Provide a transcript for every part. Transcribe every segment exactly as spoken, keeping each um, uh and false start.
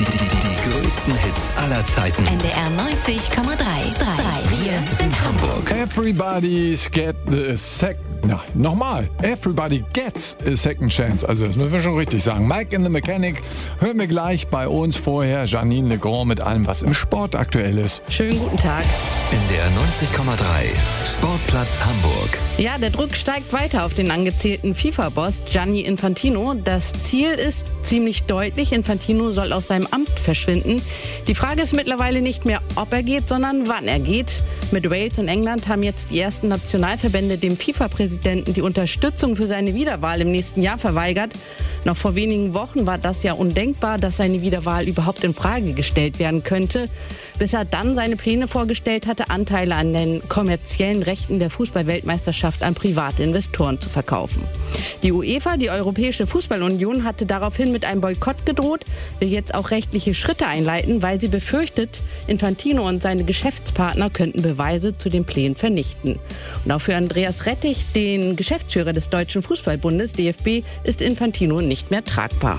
Die, die, die größten Hits aller Zeiten. N D R neunzig Komma drei. Wir sind Hamburg. Everybody's get the sec... Na, nochmal. Everybody gets a second chance. Also das müssen wir schon richtig sagen. Mike in the Mechanic hören wir gleich bei uns. Vorher Janine Legrand mit allem, was im Sport aktuell ist. Schönen guten Tag. N D R neunzig Komma drei. Sportplatz Hamburg. Ja, der Druck steigt weiter auf den angezählten FIFA-Boss Gianni Infantino. Das Ziel ist ziemlich deutlich. Infantino soll aus seinem Amt verschwinden. Die Frage ist mittlerweile nicht mehr, ob er geht, sondern wann er geht. Mit Wales und England haben jetzt die ersten Nationalverbände dem FIFA-Präsidenten die Unterstützung für seine Wiederwahl im nächsten Jahr verweigert. Noch vor wenigen Wochen war das ja undenkbar, dass seine Wiederwahl überhaupt in Frage gestellt werden könnte. Bis er dann seine Pläne vorgestellt hatte, Anteile an den kommerziellen Rechten der Fußball-Weltmeisterschaft an private Investoren zu verkaufen. Die UEFA, die Europäische Fußballunion, hatte daraufhin mit einem Boykott gedroht, will jetzt auch rechtliche Schritte einleiten, weil sie befürchtet, Infantino und seine Geschäftspartner könnten Beweise zu den Plänen vernichten. Und auch für Andreas Rettich, den Geschäftsführer des Deutschen Fußballbundes, D F B, ist Infantino nicht mehr tragbar.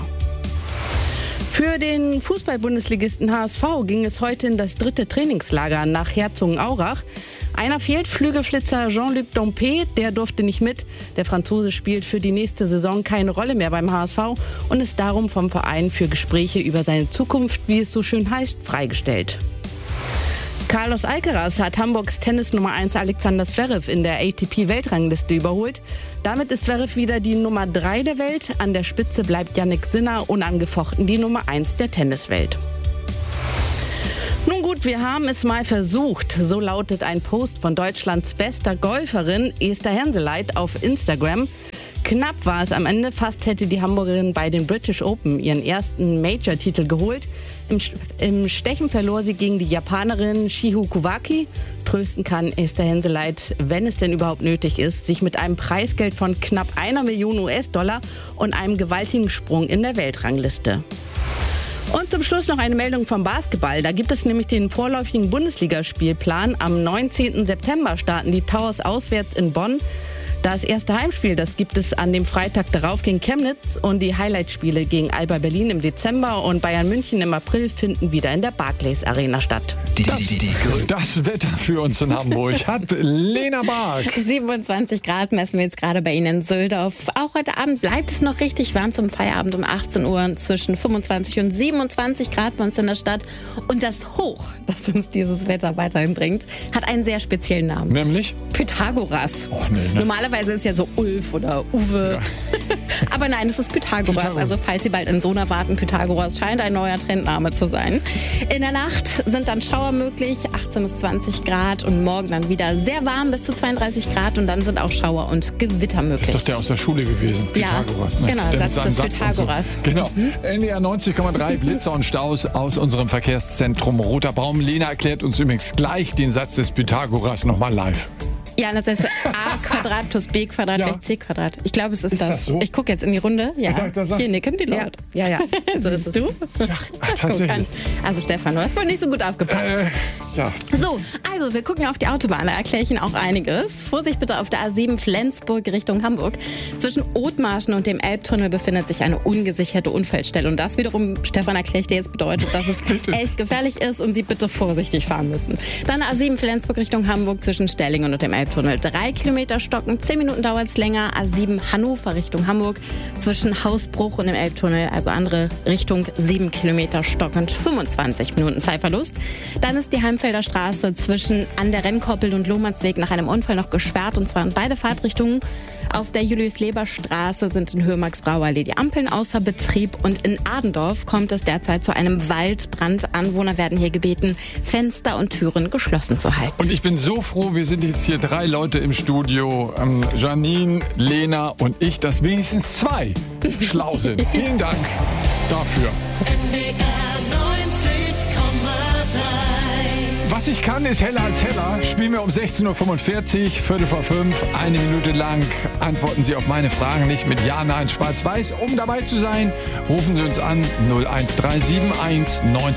Für den Fußball-Bundesligisten H S V ging es heute in das dritte Trainingslager nach Herzogenaurach. Einer fehlt, Flügelflitzer Jean-Luc Dompe, der durfte nicht mit. Der Franzose spielt für die nächste Saison keine Rolle mehr beim H S V und ist darum vom Verein für Gespräche über seine Zukunft, wie es so schön heißt, freigestellt. Carlos Alcaraz hat Hamburgs Tennis-Nummer eins Alexander Zverev in der A T P-Weltrangliste überholt. Damit ist Zverev wieder die Nummer drei der Welt. An der Spitze bleibt Jannik Sinner unangefochten die Nummer eins der Tenniswelt. Nun gut, wir haben es mal versucht. So lautet ein Post von Deutschlands bester Golferin Esther Henseleit auf Instagram. Knapp war es am Ende, fast hätte die Hamburgerin bei den British Open ihren ersten Major-Titel geholt. Im, Im Stechen verlor sie gegen die Japanerin Shiho Kuwaki. Trösten kann Esther Henseleit, wenn es denn überhaupt nötig ist, sich mit einem Preisgeld von knapp einer Million U S-Dollar und einem gewaltigen Sprung in der Weltrangliste. Und zum Schluss noch eine Meldung vom Basketball. Da gibt es nämlich den vorläufigen Bundesligaspielplan. Am neunzehnten September starten die Towers auswärts in Bonn. Das erste Heimspiel, das gibt es an dem Freitag darauf gegen Chemnitz und die Highlightspiele gegen Alba Berlin im Dezember und Bayern München im April finden wieder in der Barclays Arena statt. Die, die, die, die, die. Das Wetter für uns in Hamburg hat Lena Bark. siebenundzwanzig Grad messen wir jetzt gerade bei Ihnen in Söldorf. Auch heute Abend bleibt es noch richtig warm zum Feierabend um achtzehn Uhr. Zwischen fünfundzwanzig und siebenundzwanzig Grad bei uns in der Stadt. Und das Hoch, das uns dieses Wetter weiterhin bringt, hat einen sehr speziellen Namen. Nämlich? Pythagoras. Oh, nee, ne? Normalerweise ist ja so Ulf oder Uwe. Ja. Aber nein, es ist Pythagoras. Pythagoras. Also falls Sie bald in Sohn erwarten, Pythagoras scheint ein neuer Trendname zu sein. In der Nacht sind dann Schauer möglich, achtzehn bis zwanzig Grad und morgen dann wieder sehr warm bis zu zweiunddreißig Grad und dann sind auch Schauer und Gewitter möglich. Das ist doch der aus der Schule gewesen, Pythagoras. Ja, genau, der Satz des Satz Pythagoras. So. Genau. Mhm. N D R neunzig Komma drei, Blitzer und Staus aus unserem Verkehrszentrum Roter Baum. Lena erklärt uns übrigens gleich den Satz des Pythagoras nochmal live. Ja, das heißt a Quadrat plus b Quadrat ja. gleich c Quadrat. Ich glaube, es ist, ist das. das so? Ich gucke jetzt in die Runde. Ja. Ich dachte, sagt, hier nicken die laut. Ja, ja. ja. So ist es. Du? Ach, tatsächlich. Also Stefan, du hast wohl nicht so gut aufgepasst. Äh, ja. So, also wir gucken auf die Autobahn. Da erkläre ich Ihnen auch einiges. Vorsicht bitte auf der A sieben Flensburg Richtung Hamburg. Zwischen Othmarschen und dem Elbtunnel befindet sich eine ungesicherte Unfallstelle. Und das wiederum, Stefan, erkläre ich dir jetzt, bedeutet, dass es echt gefährlich ist und Sie bitte vorsichtig fahren müssen. Dann A sieben Flensburg Richtung Hamburg zwischen Stellingen und dem Elbtunnel. Drei Kilometer stocken, zehn Minuten dauert es länger. A sieben Hannover Richtung Hamburg zwischen Hausbruch und dem Elbtunnel, also andere Richtung, sieben Kilometer stockend, fünfundzwanzig Minuten Zeitverlust. Dann ist die Heimfelder Straße zwischen an der Rennkoppel und Lohmannsweg nach einem Unfall noch gesperrt und zwar in beide Fahrtrichtungen. Auf der Julius-Leber-Straße sind in Höhe-Max-Brauer-Allee die Ampeln außer Betrieb und in Adendorf kommt es derzeit zu einem Waldbrand. Anwohner werden hier gebeten, Fenster und Türen geschlossen zu halten. Und ich bin so froh, wir sind jetzt hier drei Leute im Studio, ähm, Janine, Lena und ich, dass wenigstens zwei schlau sind. Vielen Dank dafür. Was ich kann, ist heller als heller. Spielen wir um sechzehn Uhr fünfundvierzig, Viertel vor fünf, eine Minute lang. Antworten Sie auf meine Fragen nicht mit Ja, Nein, Schwarz-Weiß. Um dabei zu sein, rufen Sie uns an null eins drei sieben eins neun